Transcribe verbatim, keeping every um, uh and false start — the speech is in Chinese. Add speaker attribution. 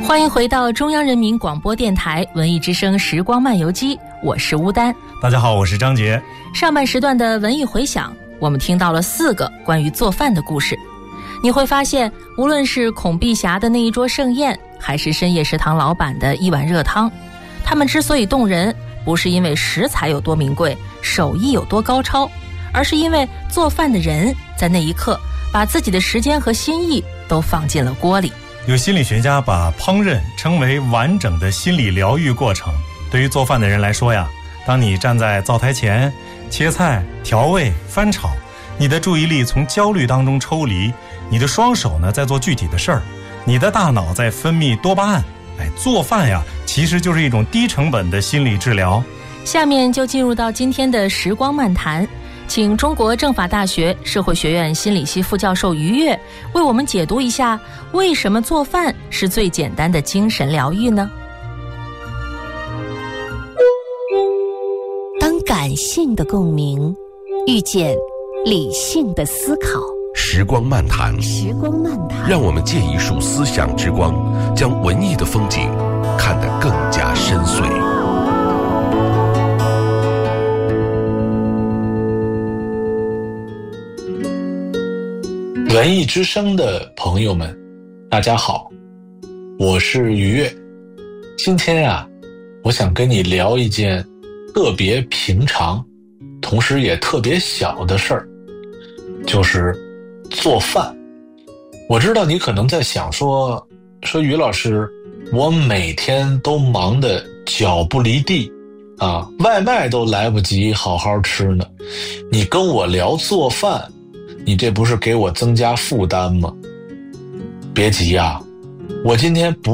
Speaker 1: 欢迎回到中央人民广播电台文艺之声时光漫游记，我是乌丹。
Speaker 2: 大家好，我是张杰。
Speaker 1: 上半时段的文艺回响，我们听到了四个关于做饭的故事。你会发现，无论是孔碧霞的那一桌盛宴，还是深夜食堂老板的一碗热汤，他们之所以动人，不是因为食材有多名贵，手艺有多高超，而是因为做饭的人在那一刻把自己的时间和心意都放进了锅里。
Speaker 2: 有心理学家把烹饪称为完整的心理疗愈过程。对于做饭的人来说呀，当你站在灶台前切菜、调味、翻炒，你的注意力从焦虑当中抽离，你的双手呢在做具体的事儿，你的大脑在分泌多巴胺。哎，做饭呀，其实就是一种低成本的心理治疗。
Speaker 1: 下面就进入到今天的时光漫谈，请中国政法大学社会学院心理系副教授于越为我们解读一下，为什么做饭是最简单的精神疗愈呢？当感性的共鸣遇见理性的思考，
Speaker 3: 时光漫谈，
Speaker 1: 时光漫谈，
Speaker 3: 让我们借一束思想之光，将文艺的风景看得更加深邃。
Speaker 4: 文艺之声的朋友们，大家好，我是于越。今天啊，我想跟你聊一件特别平常，同时也特别小的事儿，就是做饭。我知道你可能在想说，说于老师，我每天都忙得脚不离地啊，外卖都来不及好好吃呢，你跟我聊做饭，你这不是给我增加负担吗？别急啊，我今天不